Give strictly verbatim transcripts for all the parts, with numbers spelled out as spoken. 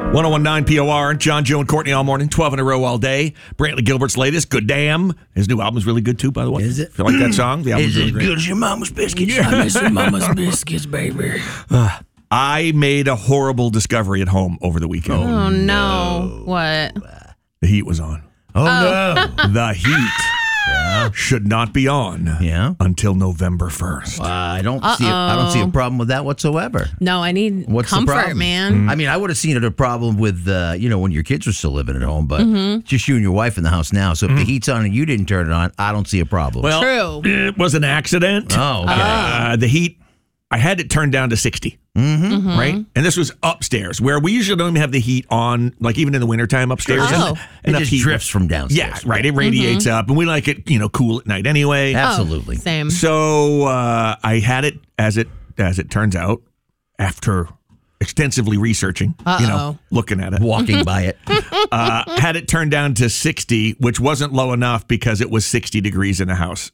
one oh one point nine P O R, John, Joe, and Courtney all morning, twelve in a row all day. Brantley Gilbert's latest, Good Damn. His new album's really good, too, by the way. Is it? Feel like that song? The album's Is it really great. good as your mama's biscuits? I miss your mama's biscuits, baby. Uh, I made a horrible discovery at home over the weekend. Oh, no. What? The heat was on. Oh, no. The heat Yeah. should not be on Yeah. until November first. Uh, I don't see. A, I don't see a problem with that whatsoever. No, I need What's the comfort, problem? man. I mean, I would have seen it a problem with, uh, you know, when your kids were still living at home, but Mm-hmm. just you and your wife in the house now. So if the heat's on and you didn't turn it on, I don't see a problem. Well, True. it was an accident. Oh, okay. Uh, the heat, I had it turned down to sixty. Mm-hmm. Right? And this was upstairs, where we usually don't even have the heat on, like even in the wintertime upstairs. Sure. There's Oh. It enough just heat. drifts from downstairs. Yeah, right. It radiates up, and we like it, you know, cool at night anyway. Absolutely. Oh, same. So uh, I had it, as it as it turns out, after extensively researching, you know, Uh-oh. looking at it, Walking by it. uh, had it turned down to sixty, which wasn't low enough because it was sixty degrees in the house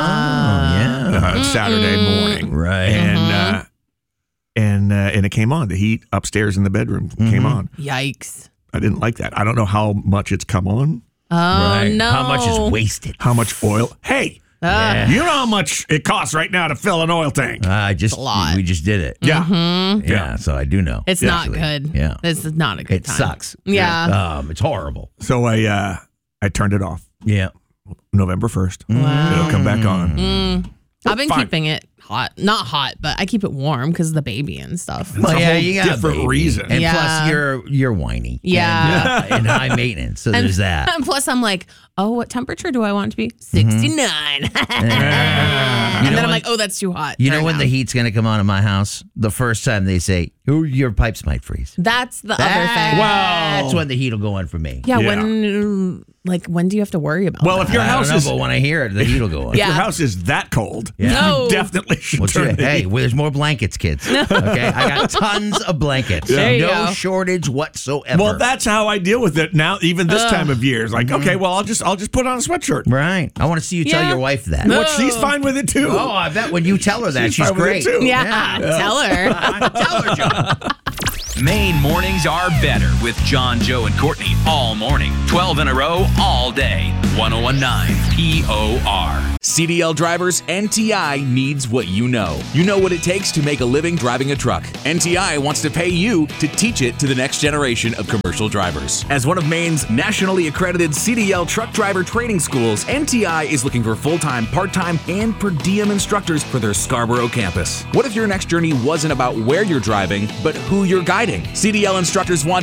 Ah. Oh, yeah. uh, Saturday morning. Right. And uh, and uh, and it came on. The heat upstairs in the bedroom came on. Yikes. I didn't like that. I don't know how much it's come on, Oh, Right. no. How much is wasted? how much oil. Hey, Ah. you know how much it costs right now to fill an oil tank? I just a lot. we just did it. Yeah. Mm-hmm. Yeah, so I do know. It's Yeah. not Actually, good. yeah. This is not a good It time. sucks. Yeah. Um, it's horrible. So I uh, I turned it off. Yeah. November first. Wow. It'll come back on. Mm. I've been Fine. keeping it hot. Not hot, but I keep it warm because of the baby and stuff. It's a whole different a baby. reason. And Yeah. plus, you're you're whiny. Yeah. And, uh, and high maintenance. So And, there's that. and plus, I'm like, oh, what temperature do I want it to be? sixty-nine. You and know then I'm when- like, oh, that's too hot. You know right when now. the heat's going to come on in my house? The first time they say, "Oh, your pipes might freeze." That's the other thing. That's when the heat will go on for me. Yeah, Yeah. when, like, when do you have to worry about Well, that? if your I house don't know, is but when I hear it, the heat will go on. Yeah. your house is that cold, Yeah. No. you definitely should What's turn your, the hey, heat. well, there's more blankets, kids. Okay, I got tons of blankets. There you no go. shortage whatsoever. Well, that's how I deal with it now. Even this Ugh. time of year, it's like, okay, well, I'll just I'll just put on a sweatshirt. right. I want to see you tell Yeah. your wife that. No. But she's fine with it too. Oh, I bet when you tell her that, She's she's, fine with it, great. too. Yeah, tell her. Tell her, John. Maine mornings are better with John, Joe, and Courtney all morning. twelve in a row, all day. one oh one point nine P O R. C D L drivers, N T I needs what you know. You know what it takes to make a living driving a truck. N T I wants to pay you to teach it to the next generation of commercial drivers. As one of Maine's nationally accredited C D L truck driver training schools, N T I is looking for full-time, part-time, and per diem instructors for their Scarborough campus. What if your next journey wasn't about where you're driving, but who you're guiding? C D L instructors want